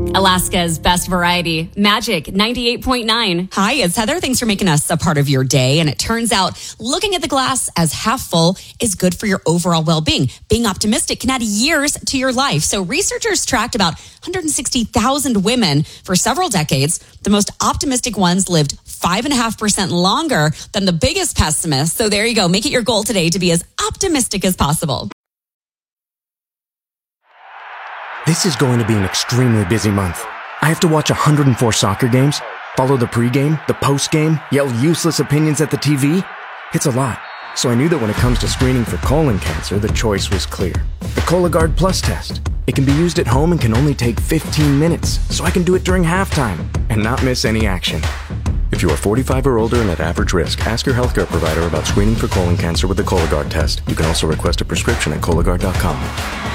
Alaska's best variety, Magic 98.9. Hi, it's Heather. Thanks for making us a part of your day. And it turns out looking at the glass as half full is good for your overall well-being. Being optimistic can add years to your life. So researchers tracked about 160,000 women for several decades. The most optimistic ones lived 5.5% longer than the biggest pessimists. So there you go. Make it your goal today to be as optimistic as possible. This is going to be an extremely busy month. I have to watch 104 soccer games, follow the pregame, the postgame, yell useless opinions at the TV. It's a lot. So I knew that when it comes to screening for colon cancer, the choice was clear. The Cologuard Plus test. It can be used at home and can only take 15 minutes, so I can do it during halftime and not miss any action. If you are 45 or older and at average risk, ask your healthcare provider about screening for colon cancer with the Cologuard test. You can also request a prescription at Cologuard.com.